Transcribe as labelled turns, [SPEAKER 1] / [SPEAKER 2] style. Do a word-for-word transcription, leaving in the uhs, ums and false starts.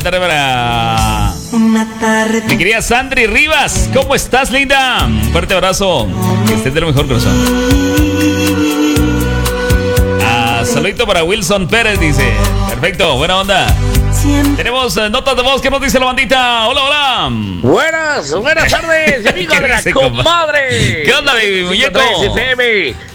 [SPEAKER 1] tarde para mi querida Sandri Rivas. ¿Cómo estás, linda? Un fuerte abrazo. Que estés de lo mejor, corazón. Ah, saludito para Wilson Pérez, dice. Perfecto, buena onda. Tenemos uh, notas de voz. ¿Qué nos dice la bandita? Hola, hola.
[SPEAKER 2] Buenas, buenas tardes, amigos de la comadre.
[SPEAKER 1] ¿Qué onda, baby muñeco?